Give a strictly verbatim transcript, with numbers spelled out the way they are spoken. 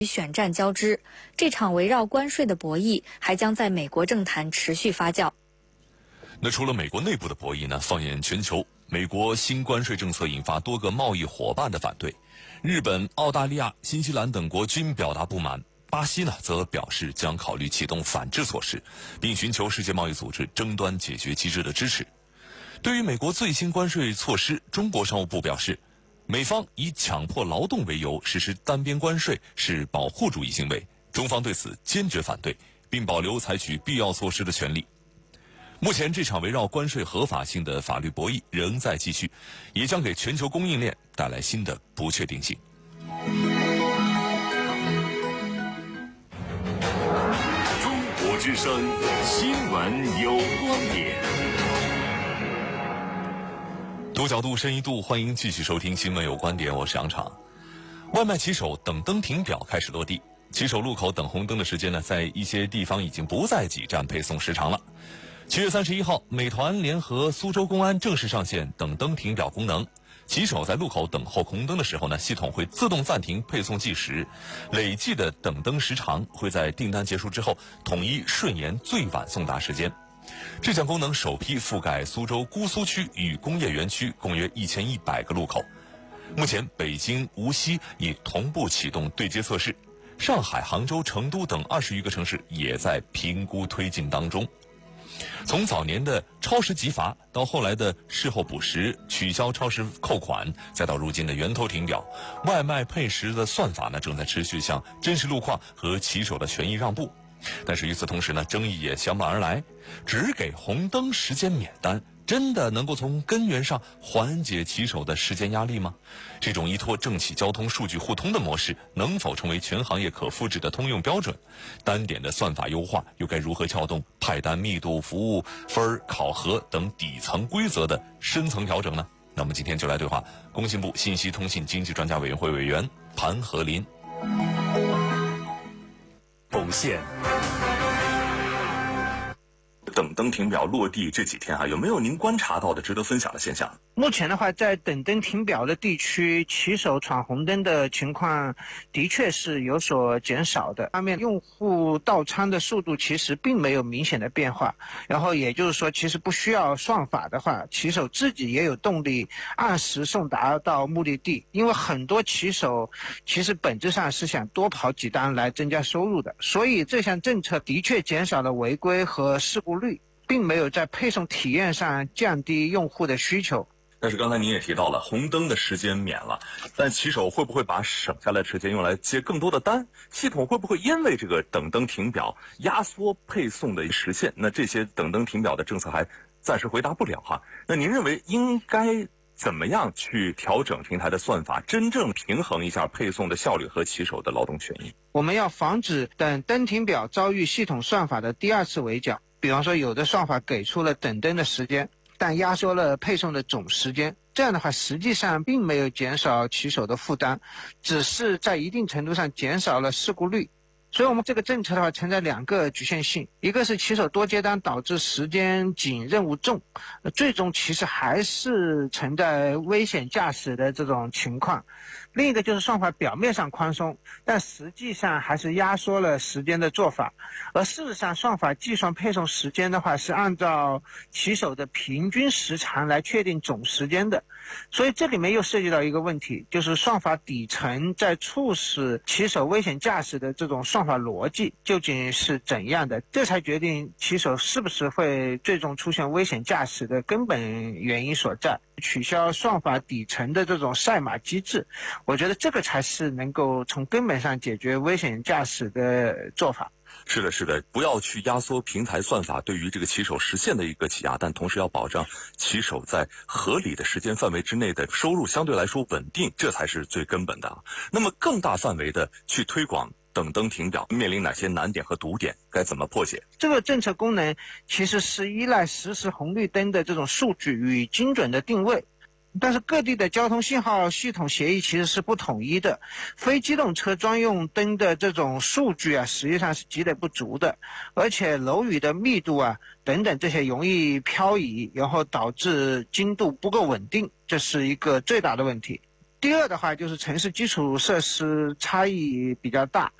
选战交织，这场围绕关税的博弈还将在美国政坛持续发酵。 那除了美国内部的博弈呢？放眼全球，美国新关税政策引发多个贸易伙伴的反对，日本、澳大利亚、新西兰等国均表达不满。巴西呢，则表示将考虑启动反制措施，并寻求世界贸易组织争端解决机制的支持。对于美国最新关税措施，中国商务部表示，美方以强迫劳动为由实施单边关税是保护主义行为，中方对此坚决反对，并保留采取必要措施的权利。目前这场围绕关税合法性的法律博弈仍在继续，也将给全球供应链带来新的不确定性。 中国之声新闻有观点。 多角度深一度，欢迎继续收听新闻有观点，我是杨畅。外卖骑手等灯停表开始落地，骑手路口等红灯的时间呢，在一些地方已经不再挤占配送时长了。七月三十一号，美团联合苏州公安正式上线等灯停表功能。骑手在路口等候红灯的时候呢，系统会自动暂停配送计时，累计的等灯时长会在订单结束之后统一顺延最晚送达时间。这项功能首批覆盖苏州姑苏区与工业园区共约一千一百个路口。目前，北京、无锡已同步启动对接测试，上海、杭州、成都等二十余个城市也在评估推进当中。从早年的超时急罚，到后来的事后补时、取消超时扣款，再到如今的源头停表，外卖配时的算法呢，正在持续向真实路况和骑手的权益让步。但是与此同时呢，争议也相伴而来，只给红灯时间免单，真的能够从根源上缓解骑手的时间压力吗？这种依托政企交通数据互通的模式，能否成为全行业可复制的通用标准？单点的算法优化又该如何撬动派单密度、服务分考核等底层规则的深层调整呢？那我们今天就来对话工信部信息通信经济专家委员会委员盘和林。 红线等灯停表落地这几天哈、啊，有没有您观察到的值得分享的现象？ 目前的话，在等灯停表的地区，骑手闯红灯的情况的确是有所减少的。方面，用户到仓的速度其实并没有明显的变化。然后也就是说，其实不需要算法的话，骑手自己也有动力按时送达到目的地。因为很多骑手其实本质上是想多跑几单来增加收入的，所以这项政策的确减少了违规和事故率，并没有在配送体验上降低用户的需求。 但是刚才您也提到了红灯的时间免了，但骑手会不会把省下来的时间用来接更多的单？系统会不会因为这个等灯停表压缩配送的时限？那这些等灯停表的政策还暂时回答不了哈。那您认为应该怎么样去调整平台的算法，真正平衡一下配送的效率和骑手的劳动权益？ 我们要防止等灯停表遭遇系统算法的第二次围剿。比方说，有的算法给出了等灯的时间，但压缩了配送的总时间，这样的话实际上并没有减少骑手的负担，只是在一定程度上减少了事故率。所以我们这个政策的话存在两个局限性，一个是骑手多接单导致时间紧任务重，最终其实还是存在危险驾驶的这种情况。另一个就是算法表面上宽松，但实际上还是压缩了时间的做法。而事实上，算法计算配送时间的话是按照骑手的平均时长来确定总时间的。所以这里面又涉及到一个问题，就是算法底层在促使骑手危险驾驶的这种算法逻辑究竟是怎样的，这才决定骑手是不是会最终出现危险驾驶的根本原因所在。取消算法底层的这种赛马机制，我觉得这个才是能够从根本上解决危险驾驶的做法。 是的，是的，不要去压缩平台算法对于这个骑手实现的一个挤压，但同时要保障骑手在合理的时间范围之内的收入相对来说稳定，这才是最根本的。那么更大范围的去推广等灯停表，面临哪些难点和堵点，该怎么破解？ 这个政策功能其实是依赖实时红绿灯的这种数据与精准的定位。但是各地的交通信号系统协议其实是不统一的，非机动车专用灯的这种数据啊，实际上是积累不足的，而且楼宇的密度啊等等这些容易漂移，然后导致精度不够稳定，这是一个最大的问题。 第二的话就是城市基础设施差异比较大，